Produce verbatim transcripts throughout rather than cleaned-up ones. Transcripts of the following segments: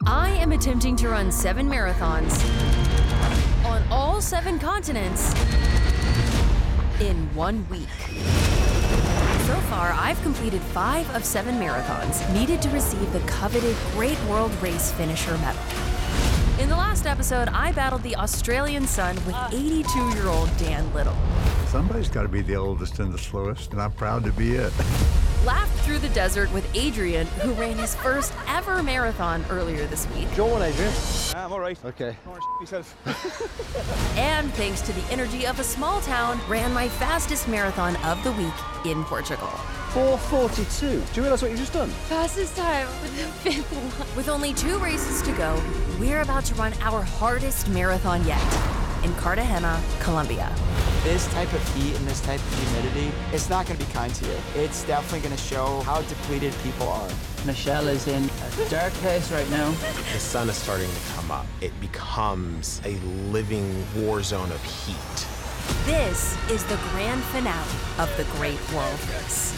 I am attempting to run seven marathons on all seven continents in one week. So far, I've completed five of seven marathons needed to receive the coveted Great World Race Finisher medal. In the last episode, I battled the Australian sun with eighty-two-year-old Dan Little. Somebody's got to be the oldest and the slowest, and I'm proud to be it. Laughed through the desert with Adrian, who ran his first ever marathon earlier this week. Go on, Adrian. Ah, I'm all right. Okay. Don't worry yourself. And thanks to the energy of a small town, ran my fastest marathon of the week in Portugal. four forty-two. Do you realize what you've just done? Fastest time with the fifth one. With only two races to go, we're about to run our hardest marathon yet in Cartagena, Colombia. This type of heat and this type of humidity, it's not going to be kind to you. It's definitely going to show how depleted people are. Michelle is in a dark place right now. The sun is starting to come up. It becomes a living war zone of heat. This is the grand finale of the Great World Race.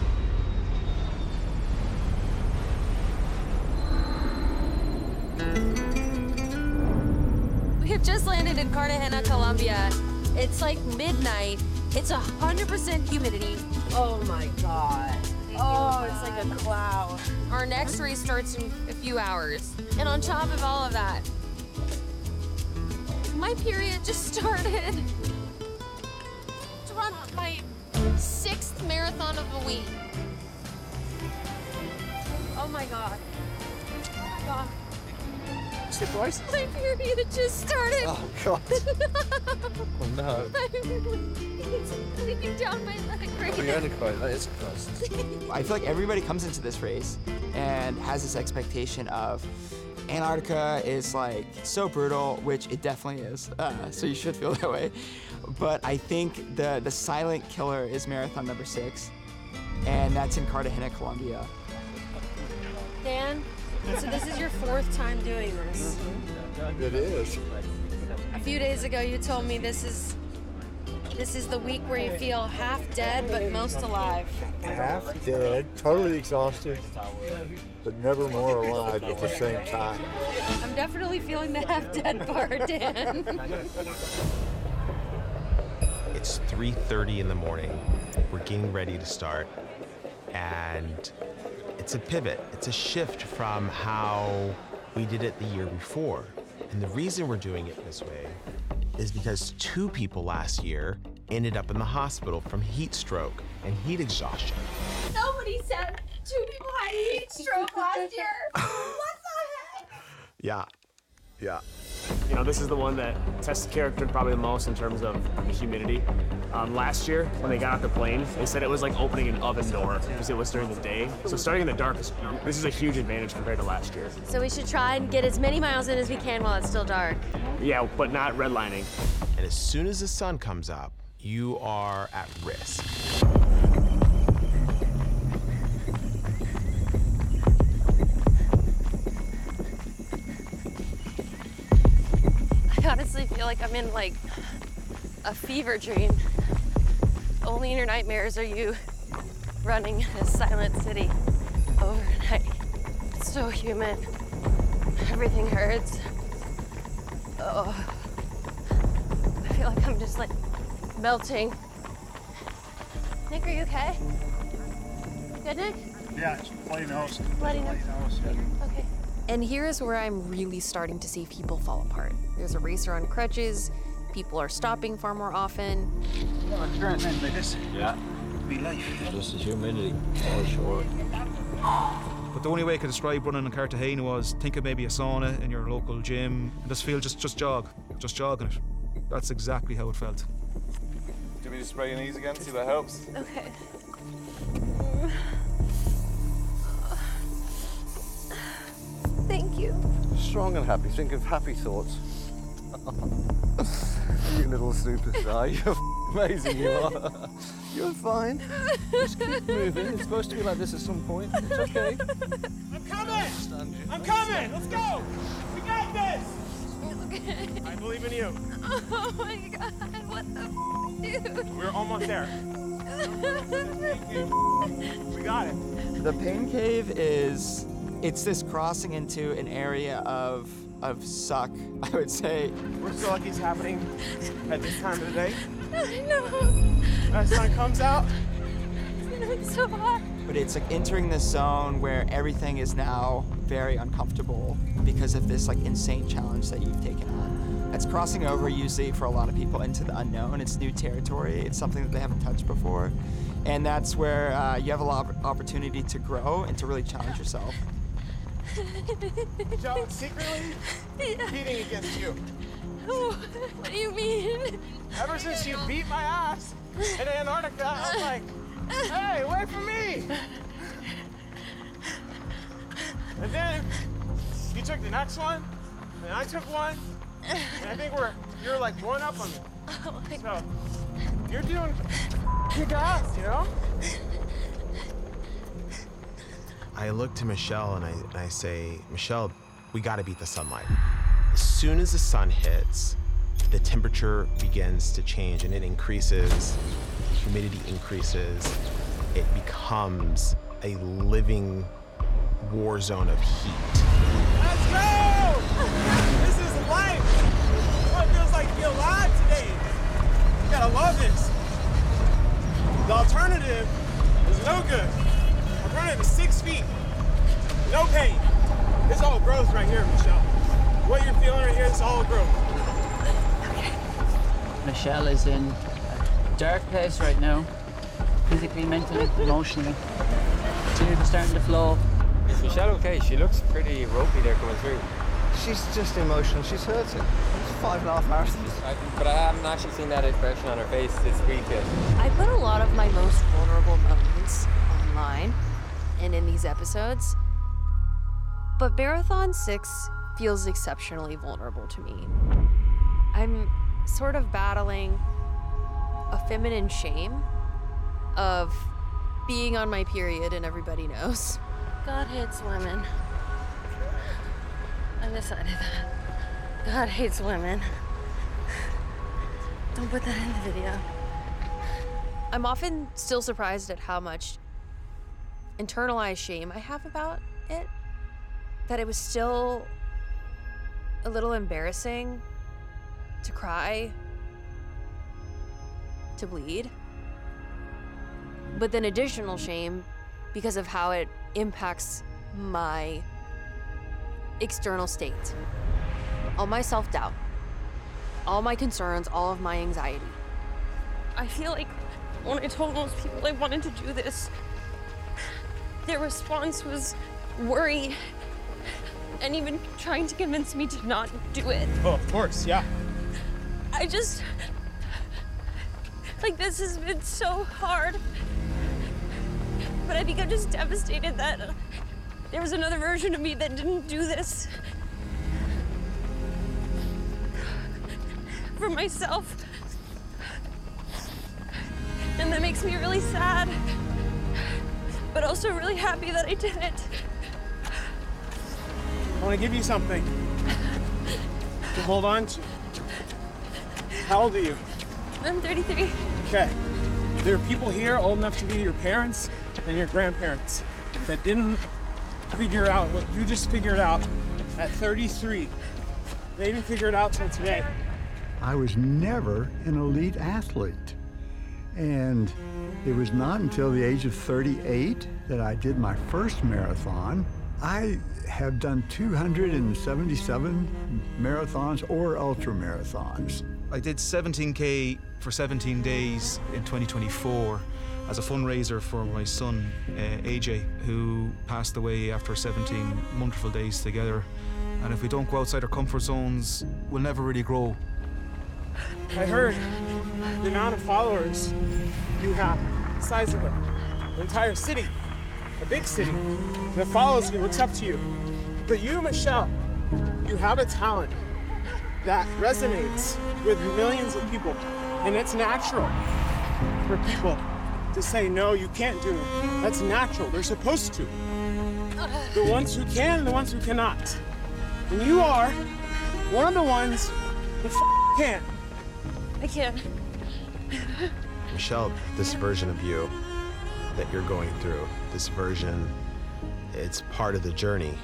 We have just landed in Cartagena, Colombia. It's like midnight. It's one hundred percent humidity. Oh my God. Oh, it's like a cloud. Our next race starts in a few hours. And on top of all of that, my period just started. To run my sixth marathon of the week. Oh my God. Oh my God. Surprise? My period just started. Oh, God. Oh, no. It's leaking down my leg right Oh, now. you're only quite, that is surprised. I feel like everybody comes into this race and has this expectation of Antarctica is like so brutal, which it definitely is. Uh, so you should feel that way. But I think the, the silent killer is marathon number six, and that's in Cartagena, Colombia. Dan, so this is your fourth time doing this. It is. A few days ago, you told me this is this is the week where you feel half dead but most alive. Half dead, totally exhausted, but never more alive at the same time. I'm definitely feeling the half dead part, Dan. It's three thirty in the morning. We're getting ready to start, and it's a pivot. It's a shift from how we did it the year before. And the reason we're doing it this way is because two people last year ended up in the hospital from heat stroke and heat exhaustion. Nobody said two people had heat stroke last year. What the heck? Yeah, yeah. You know, this is the one that tests character probably the most in terms of the humidity. Um, last year, when they got off the plane, they said it was like opening an oven door because it was during the day. So starting in the dark, is, this is a huge advantage compared to last year. So we should try and get as many miles in as we can while it's still dark. Yeah, but not redlining. And as soon as the sun comes up, you are at risk. I honestly feel like I'm in like a fever dream. Only in your nightmares are you running in a silent city overnight. It's so humid. Everything hurts. Oh. I feel like I'm just like melting. Nick, are you okay? Good, Nick? Yeah, it's bloody nose. Bloody nose. Okay. And here is where I'm really starting to see people fall apart. There's a racer on crutches, people are stopping far more often. Current men like this. Yeah. Be life. Just the humidity, for sure. But the only way I could describe running in Cartagena was think of maybe a sauna in your local gym and just feel just just jog, just jogging it. That's exactly how it felt. Do you want me to spray your knees again, see if that helps? Okay. Thank you. Strong and happy. Think of happy thoughts. You little superstar. You're amazing, you are. You're fine. Just keep moving. It's supposed to be like this at some point. It's okay. I'm coming! I'm coming! Let's go! We got this! Okay. I believe in you. Oh my God, what the f, dude? We're almost there. We got it. The pain cave is it's this crossing into an area of of suck, I would say. We're so lucky it's happening at this time of the day. I know. As the sun comes out. It's so hot. But it's like entering this zone where everything is now very uncomfortable because of this like insane challenge that you've taken on. It's crossing over usually for a lot of people into the unknown. It's new territory. It's something that they haven't touched before. And that's where uh, you have a lot of opportunity to grow and to really challenge yourself. Joe, secretly competing against you. Oh, what do you mean? Ever since you beat my ass in Antarctica, I was like, hey, wait for me! And then you took the next one, and I took one, and I think we're, you're like one up on me. Oh my so, you're doing kick ass, you know? I look to Michelle and I, and I say, Michelle, we gotta beat the sunlight. As soon as the sun hits, the temperature begins to change and it increases, the humidity increases, it becomes a living war zone of heat. Let's go! This is life! What it feels like to be alive today. You gotta love this. The alternative is no good. Alternative is six feet. No pain. It's all growth right here, Michelle. What you're feeling right here is all growth. Michelle is in a dark place right now, physically, mentally, emotionally. Tears are starting to flow. Is Michelle okay? She looks pretty ropey there coming through. She's just emotional. She's hurting. It's five and a half marathons. I, but I haven't actually seen that expression on her face this week yet. I put a lot of my most vulnerable moments online and in these episodes, but Marathon six feels exceptionally vulnerable to me. I'm sort of battling a feminine shame of being on my period and everybody knows. God hates women. I decided that. God hates women. Don't put that in the video. I'm often still surprised at how much internalized shame I have about it, that it was still a little embarrassing to cry, to bleed. But then additional shame because of how it impacts my external state, all my self-doubt, all my concerns, all of my anxiety. I feel like when I told most people I wanted to do this, their response was worry and even trying to convince me to not do it. Oh, of course, yeah. I just, like, this has been so hard. But I think I'm just devastated that uh, there was another version of me that didn't do this. For myself. And that makes me really sad, but also really happy that I did it. I want to give you something to hold on to. How old are you? I'm thirty-three. Okay. There are people here old enough to be your parents and your grandparents that didn't figure out what you just figured out at thirty-three. They didn't figure it out till today. I was never an elite athlete. And it was not until the age of thirty-eight that I did my first marathon. I have done two hundred seventy-seven marathons or ultra marathons. I did seventeen K for seventeen days in twenty twenty-four as a fundraiser for my son, uh, A J, who passed away after seventeen wonderful days together. And if we don't go outside our comfort zones, we'll never really grow. I heard the amount of followers you have, the size of it, an entire city, a big city that follows you, looks up to you. But you, Michelle, you have a talent that resonates with millions of people, and it's natural for people to say, no, you can't do it. That's natural, they're supposed to. The ones who can and the ones who cannot. And you are one of the ones who f- can't. I can. Michelle, this version of you that you're going through, this version it's part of the journey.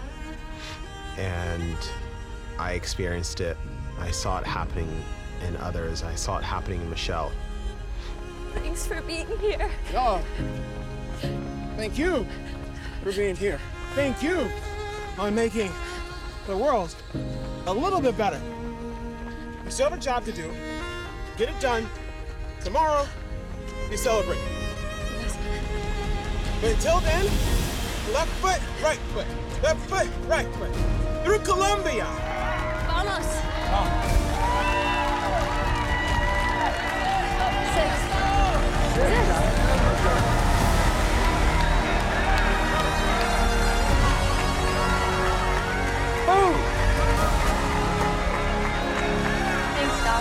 And I experienced it. I saw it happening in others. I saw it happening in Michelle. Thanks for being here. Oh, thank you for being here. Thank you on making the world a little bit better. We still have a job to do. Get it done. Tomorrow, we celebrate. But until then, left foot, right foot. Left foot, right foot. Through Colombia. Vamos. Oh. Thanks, Doc.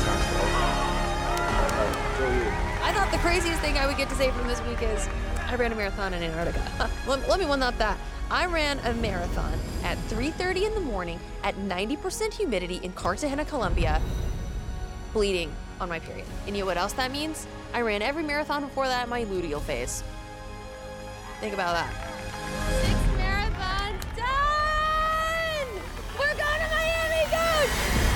I thought the craziest thing I would get to say from this week is I ran a marathon in Antarctica. let, let me one up that. I ran a marathon at three thirty in the morning at ninety percent humidity in Cartagena, Colombia, bleeding on my period. And you know what else that means? I ran every marathon before that in my luteal phase. Think about that. Sixth marathon done! We're going to Miami, Coach!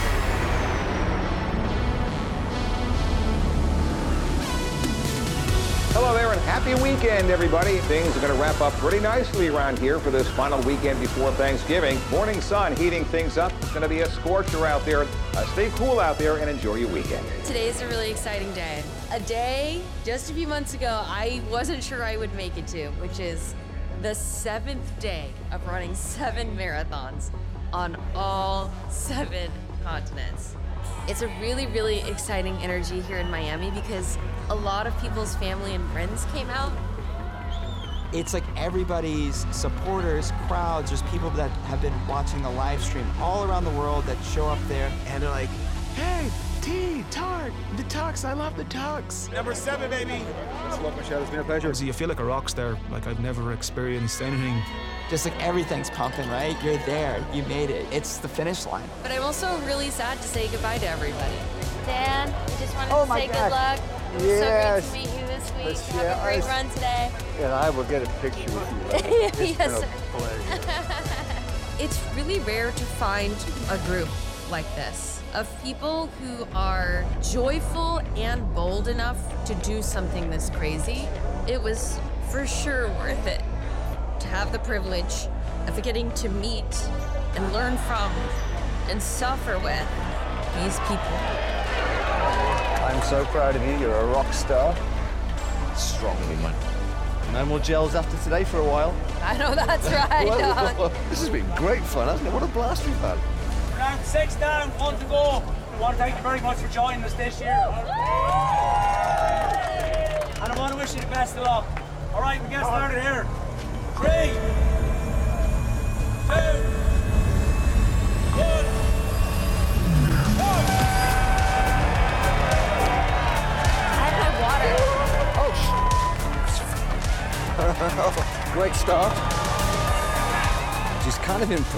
Hello there and happy weekend, everybody. Things are going to wrap up pretty nicely around here for this final weekend before Thanksgiving. Morning sun heating things up. It's going to be a scorcher out there. Uh, stay cool out there and enjoy your weekend. Today is a really exciting day. A day just a few months ago I wasn't sure I would make it to, which is the seventh day of running seven marathons on all seven continents. It's a really, really exciting energy here in Miami because a lot of people's family and friends came out. It's like everybody's supporters, crowds, there's people that have been watching the live stream all around the world that show up there and they're like, hey, T, Tark, the Tux, I love the Tux. Number seven, baby. Thanks a lot, Michelle. It's been a pleasure. So you feel like a rock star, like I've never experienced anything. Just like everything's pumping, right? You're there, you made it. It's the finish line. But I'm also really sad to say goodbye to everybody. Dan, we just wanted Oh to my say gosh. good luck. It was Yes. so great to meet you this week. Let's- Have yeah, a great I- run today. And I will get a picture with you. It's Yes, been a sir. pleasure. It's really rare to find a group like this of people who are joyful and bold enough to do something this crazy. It was for sure worth it to have the privilege of getting to meet and learn from and suffer with these people. I'm so proud of you. You're a rock star. Strong woman. No more gels after today for a while. I know that's right, Doc. This has been great fun, hasn't it? What a blast we've had. Round six down, one to go. I want to thank you very much for joining us this year. And I want to wish you the best of luck. All right, we get started here. Three, two, one, go! I had my water. Great start. Just kind of impressed.